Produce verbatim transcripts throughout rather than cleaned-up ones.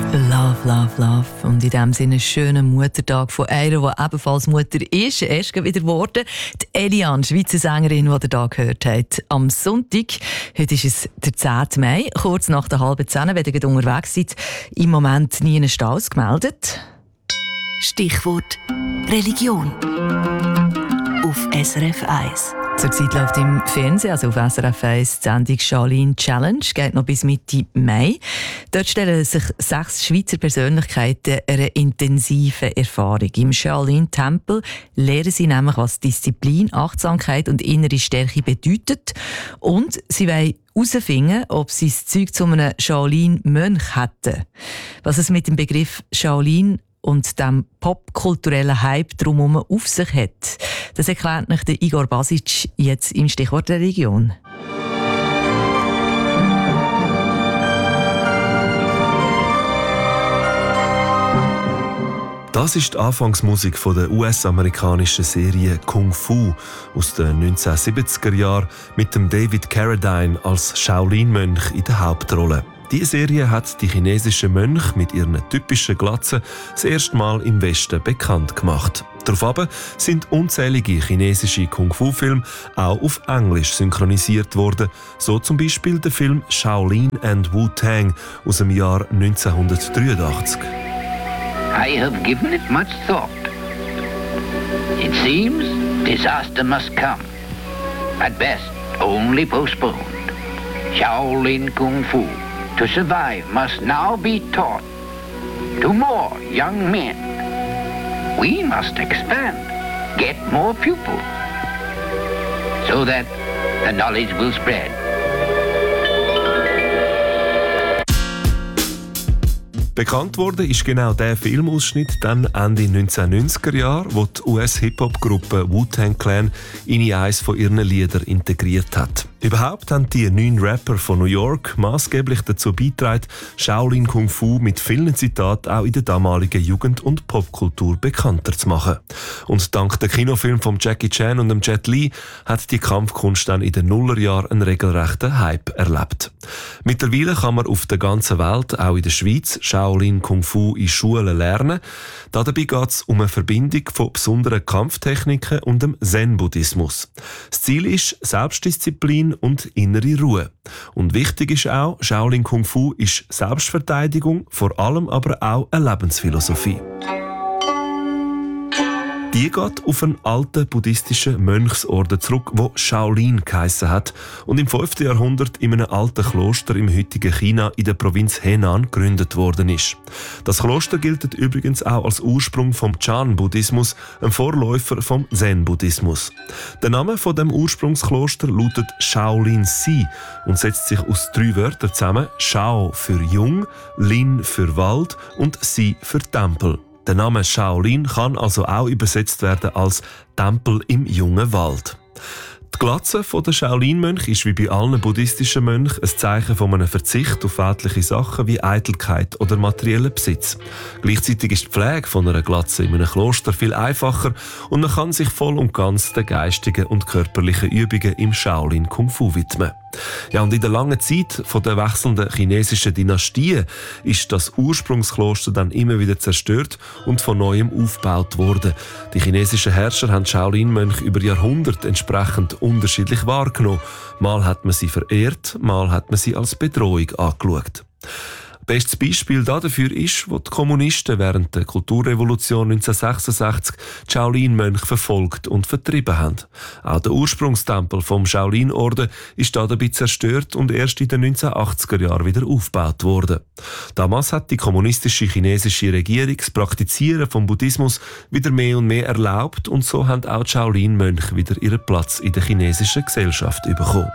Love, love, love. Und in diesem Sinne einen schönen Muttertag von einer, die ebenfalls Mutter ist, erst wieder geworden. Die Eliane, Schweizer Sängerin, die ihr hier gehört habt. Am Sonntag, heute ist es der zehnten Mai, kurz nach der halben zehn, wenn ihr unterwegs seid, im Moment nie einen Staus gemeldet. Stichwort Religion auf S R F eins. Zurzeit läuft im Fernsehen, also auf S R F eins, die Sendung Shaolin Challenge, geht noch bis Mitte Mai. Dort stellen sich sechs Schweizer Persönlichkeiten einer intensiven Erfahrung. Im Shaolin-Tempel lernen sie nämlich, was Disziplin, Achtsamkeit und innere Stärke bedeutet. Und sie wollen herausfinden, ob sie das Zeug zu einem Shaolin-Mönch hätten. Was es mit dem Begriff Shaolin und dem popkulturellen Hype drumherum auf sich hat, das erklärt euch der Igor Basic jetzt im Stichwort Religion. Das ist die Anfangsmusik der U S-amerikanischen Serie Kung Fu aus den neunzehnhundertsiebziger Jahren mit dem David Carradine als Shaolin-Mönch in der Hauptrolle. Diese Serie hat die chinesischen Mönche mit ihren typischen Glatzen das erste Mal im Westen bekannt gemacht. Daraufhin sind unzählige chinesische Kung-Fu-Filme auch auf Englisch synchronisiert worden, so zum Beispiel der Film Shaolin and Wu-Tang aus dem Jahr neunzehnhundertdreiundachtzig. I have given it much thought. It seems disaster must come. At best, only postponed. Shaolin Kung Fu, to survive, must now be taught to more young men. We must expand, get more pupils, so that the knowledge will spread. Bekannt wurde ist genau der Filmausschnitt dann Ende neunzehnhundertneunziger Jahre, wo die U S-Hip-Hop-Gruppe Wu-Tang Clan in eines von ihren Liedern integriert hat. Überhaupt haben die neun Rapper von New York maßgeblich dazu beigetragen, Shaolin Kung Fu mit vielen Zitaten auch in der damaligen Jugend- und Popkultur bekannter zu machen. Und dank der Kinofilm von Jackie Chan und dem Jet Li hat die Kampfkunst dann in den Nullerjahren einen regelrechten Hype erlebt. Mittlerweile kann man auf der ganzen Welt, auch in der Schweiz, Shaolin Kung Fu in Schulen lernen. Dabei geht es um eine Verbindung von besonderen Kampftechniken und dem Zen-Buddhismus. Das Ziel ist Selbstdisziplin und innere Ruhe. Und wichtig ist auch, Shaolin Kung Fu ist Selbstverteidigung, vor allem aber auch eine Lebensphilosophie. Die geht auf einen alten buddhistischen Mönchsorden zurück, der Shaolin geheissen hat und im fünften Jahrhundert in einem alten Kloster im heutigen China in der Provinz Henan gegründet worden ist. Das Kloster gilt übrigens auch als Ursprung vom Chan-Buddhismus, ein Vorläufer vom Zen-Buddhismus. Der Name von dem Ursprungskloster lautet Shaolin-Si und setzt sich aus drei Wörtern zusammen: Shao für Jung, Lin für Wald und Si für Tempel. Der Name Shaolin kann also auch übersetzt werden als Tempel im jungen Wald. Die Glatze der Shaolin-Mönche ist wie bei allen buddhistischen Mönchen ein Zeichen von einem Verzicht auf weltliche Sachen wie Eitelkeit oder materiellen Besitz. Gleichzeitig ist die Pflege von einer Glatze in einem Kloster viel einfacher und man kann sich voll und ganz den geistigen und körperlichen Übungen im Shaolin Kung Fu widmen. Ja, und in der langen Zeit von der wechselnden chinesischen Dynastien ist das Ursprungskloster dann immer wieder zerstört und von neuem aufgebaut worden. Die chinesischen Herrscher haben Shaolin-Mönche über Jahrhunderte entsprechend unterschiedlich wahrgenommen. Mal hat man sie verehrt, mal hat man sie als Bedrohung angeschaut. Bestes Beispiel dafür ist, wo die Kommunisten während der Kulturrevolution neunzehnhundertsechsundsechzig die Shaolin-Mönche verfolgt und vertrieben haben. Auch der Ursprungstempel vom Shaolin-Orden ist dabei zerstört und erst in den neunzehnhundertachtziger Jahren wieder aufgebaut worden. Damals hat die kommunistische chinesische Regierung das Praktizieren vom Buddhismus wieder mehr und mehr erlaubt und so haben auch die Shaolin-Mönche wieder ihren Platz in der chinesischen Gesellschaft bekommen.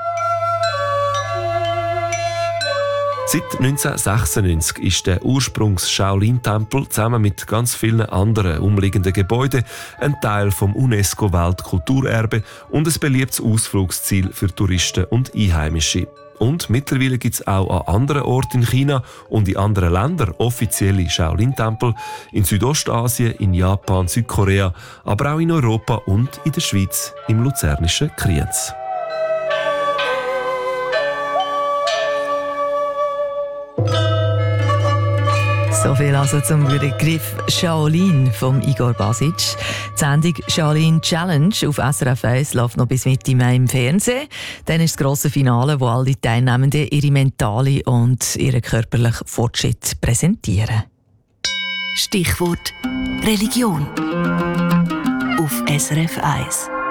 Seit neunzehnhundertsechsundneunzig ist der Ursprungs-Shaolin-Tempel zusammen mit ganz vielen anderen umliegenden Gebäuden ein Teil vom UNESCO-Weltkulturerbe und ein beliebtes Ausflugsziel für Touristen und Einheimische. Und mittlerweile gibt es auch an anderen Orten in China und in anderen Ländern offizielle Shaolin-Tempel, in Südostasien, in Japan, Südkorea, aber auch in Europa und in der Schweiz im luzernischen Kriens. So viel also zum Begriff Shaolin von Igor Basic. Die Sendung Shaolin Challenge auf S R F eins läuft noch bis Mitte Mai im Fernsehen. Dann ist das grosse Finale, wo alle Teilnehmenden ihre mentale und ihren körperlichen Fortschritt präsentieren. Stichwort Religion auf S R F eins.